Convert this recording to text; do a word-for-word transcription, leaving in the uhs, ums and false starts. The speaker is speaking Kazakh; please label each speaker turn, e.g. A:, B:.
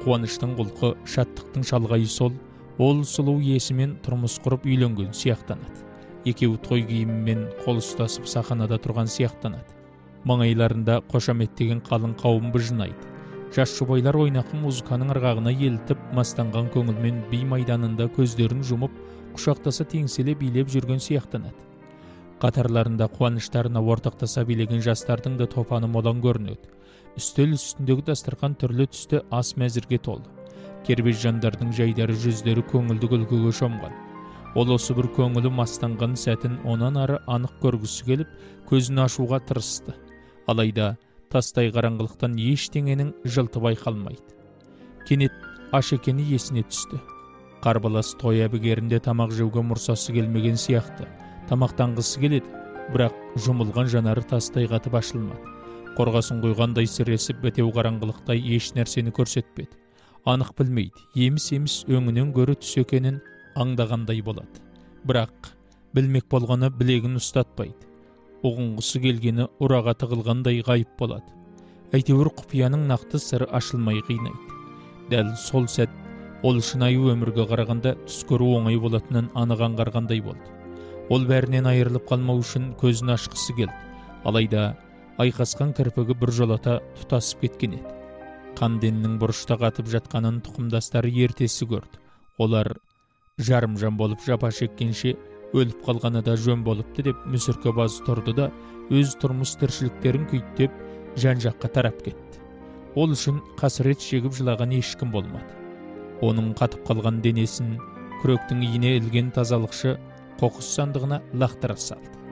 A: қуаныштың құлқы, шаттықтың шалғайы сол, ол сұлу иесімен тұрмыс құрып үйленген сияқтанады. Екеуі той киімімен қол ұстасып сахнада тұрған сияқтанады. Маңайларында қошаметтеген қалың қауым быжынайды. Жас жұбайлар ойнақы музыканың ырғағына елітіп, мастанған көңілмен би майданында көздерін жұмып, құшақтаса теңселе билеп жүрген сияқтанады. Қатарларында қуаныштарына ортақтаса билеген жастардың да топаны молан көрінеді. Үстел үстіндегі дастархан түрлі түсті ас мәзірге толды. Кербез жандардың жайдары жүздері көңілді күлкіге шомған. Ол осы бір көңілі мастанған сәтін онан ары анық көргісі келіп, көзін ашуға тырысты. Алайда тастай қараңғылықтан ештеңенің жылты байқалмайды. Кенет аш екені есіне түсті. Қарбалас той әбігерінде тамақ жеуге мұрсасы келмеген сияқты. Тамақтанғысы келеді, бірақ жұмылған жанары тастай қатып ашылмады. Қорғасын қойғандай сіресіп, бітеу қараңғылықтай еш нәрсені көрсетпеді. Анық білмейді, еміс-еміс өңінен гөрі түс екенін аңдағандай болады. Бірақ білмек болғаны білегін ұстатпайды. Ұғынғысы келгені ұраға тығылғандай ғайып болады. Әйтеуір құпияның нақты сыры ашылмай қинайды. Дәл сол сәт ол шынайы өмірге қарағанда түс көру оңай болатынын анық аңғарғандай болды. Ол бәрінен айырылып қалмау үшін көзін ашқысы келді. Алайда айқасқан кірпігі бір жолата тұтасып кеткен еді. Қанденнің бұрышта қатып жатқанын тұқымдастары ертесі көрді. Олар жарым-жан болып жапа шеккенше өліп қалғаны да жөн болыпты деп мүсірке базы тұрды да өз тұрмыс тіршіліктерін күйттеп жан-жаққа тарап кетті. Ол үшін қасірет шегіп жылаған ешкім болмады. Оның қатып қалған денесін күректің иіне ілген тазалықшы қоқыс сандығына лақтыра салды.